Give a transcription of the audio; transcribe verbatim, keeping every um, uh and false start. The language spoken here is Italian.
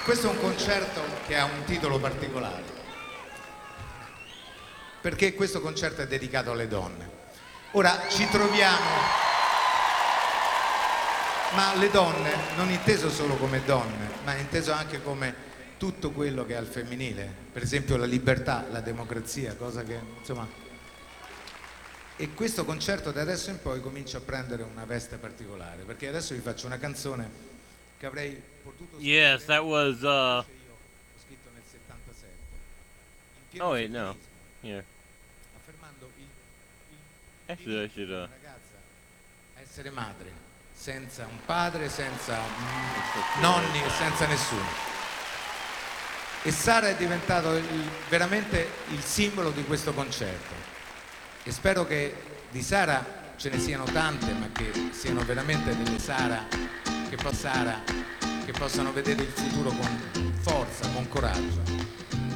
Questo è un concerto che ha un titolo particolare, perché questo concerto è dedicato alle donne. Ora ci troviamo, ma le donne non inteso solo come donne, ma inteso anche come tutto quello che è al femminile, per esempio la libertà, la democrazia, cosa che insomma. E questo concerto da adesso in poi comincia a prendere una veste particolare, perché adesso vi faccio una canzone che avrei potuto scrivere. Yes, that was uh Ho scritto nel settantasette. In pieno oh wait, no. femminismo, Here. affermando il, il Actually, I diritto should di uh una ragazza a essere madre, senza un padre, senza mm, nonni e senza nessuno. E Sara è diventato il- veramente il simbolo di questo concerto. E spero che di Sara ce ne siano tante, ma che siano veramente delle Sara che, po- Sara, che possano vedere il futuro con forza, con coraggio.